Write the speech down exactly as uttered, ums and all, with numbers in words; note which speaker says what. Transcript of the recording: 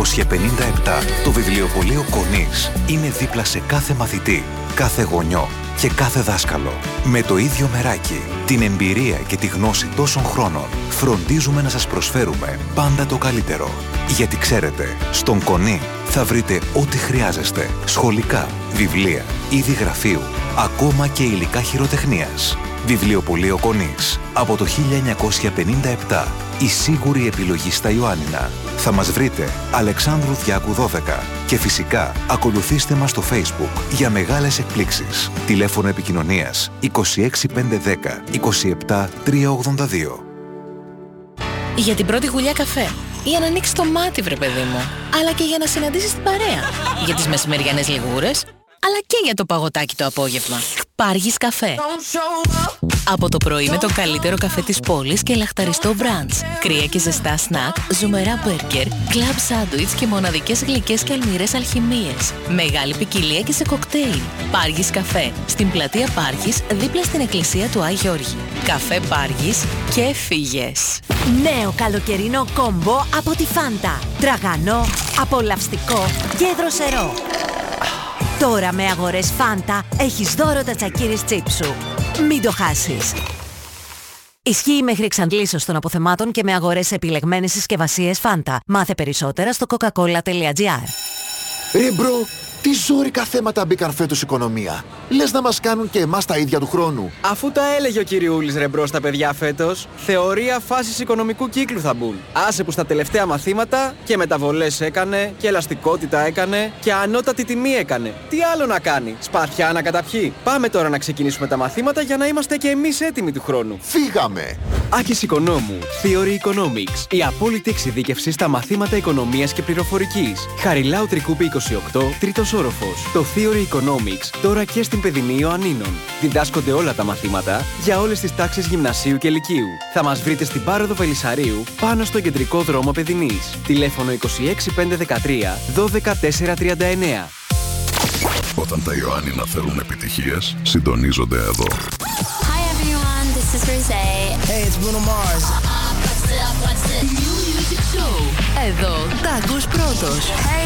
Speaker 1: εννιακόσια πενήντα επτά το βιβλιοπωλείο Κονής είναι δίπλα σε κάθε μαθητή, κάθε γονιό και κάθε δάσκαλο. Με το ίδιο μεράκι, την εμπειρία και τη γνώση τόσων χρόνων, φροντίζουμε να σας προσφέρουμε πάντα το καλύτερο. Γιατί ξέρετε, στον Κονή θα βρείτε ό,τι χρειάζεστε. Σχολικά, βιβλία, είδη γραφείου, ακόμα και υλικά χειροτεχνίας. Βιβλιοπωλείο Κονής. Από το χίλια εννιακόσια πενήντα επτά. Η σίγουρη επιλογή στα Ιωάννινα. Θα μας βρείτε Αλεξάνδρου Διάκου δώδεκα. Και φυσικά ακολουθήστε μας στο Facebook για μεγάλες εκπλήξεις. Τηλέφωνο επικοινωνίας είκοσι έξι πεντακόσια δέκα είκοσι επτά τριακόσια ογδόντα δύο.
Speaker 2: Για την πρώτη γουλιά καφέ. Για να ανοίξει το μάτι, βρε παιδί μου. Αλλά και για να συναντήσεις την παρέα. Για τις μεσημεριανές λιγούρες. Αλλά και για το παγωτάκι το απόγευμα. Πάργης καφέ. Από το πρωί με το καλύτερο καφέ της πόλης και λαχταριστό μπραντς. Κρύα και ζεστά σνακ, ζουμερά μπέργκερ, κλαμπ σάντουιτς και μοναδικές γλυκές και αλμυρές αλχημίες. Μεγάλη ποικιλία και σε κοκτέιλ. Πάργης καφέ. Στην πλατεία Πάρχης, δίπλα στην εκκλησία του Άι Γιώργη. Καφέ Πάργης και φύγες.
Speaker 3: Νέο καλοκαιρινό κόμπο από τη Φάντα. Τραγανό, απολαυστικό και δροσερό. Τώρα με αγορές Φάντα έχεις δώρο τα τσακίρις τσίπ σου. Μην το χάσεις. Ισχύει μέχρι εξαντλήσεως των αποθεμάτων και με αγορές σε επιλεγμένες συσκευασίες Φάντα. Μάθε περισσότερα στο coca cola τελεία τζι άρ.
Speaker 4: Ρε μπρο, τι ζόρικα θέματα μπήκαν φέτος οικονομία. Λες να μας κάνουν και εμάς τα ίδια του χρόνου.
Speaker 5: Αφού τα έλεγε ο κυριούλης ρε μπρο στα παιδιά φέτος, θεωρία φάσης οικονομικού κύκλου θα μπουν. Άσε που στα τελευταία μαθήματα και μεταβολές έκανε και ελαστικότητα έκανε και ανώτατη τιμή έκανε. Τι άλλο να κάνει, σπαθιά να καταπιεί. Πάμε τώρα να ξεκινήσουμε τα μαθήματα για να είμαστε και εμείς έτοιμοι του χρόνου.
Speaker 4: Φύγαμε!
Speaker 5: Άκης Οικονόμου, Theory Economics. Η απόλυτη εξειδίκευση στα μαθήματα οικονομίας και πληροφορικής. Χαριλάου Τρικούπη είκοσι οκτώ, τρίτος όροφος. Το Theory Economics τώρα και στην Παιδινή Ιωαννίνων. Διδάσκονται όλα τα μαθήματα για όλες τις τάξεις γυμνασίου και λυκείου. Θα μας βρείτε στην Πάροδο Βελισσαρίου, πάνω στο κεντρικό δρόμο Παιδινής. Τηλέφωνο είκοσι έξι πεντακόσια δεκατρία δώδεκα τετρακόσια τριάντα εννέα.
Speaker 6: Όταν τα Ιωάννινα θέλουν επιτυχίες, συντονίζονται εδώ.
Speaker 7: Hi everyone, this is Rosé.
Speaker 8: Hey, it's Bruno Mars.
Speaker 2: Εδώ τα ακούς πρώτος.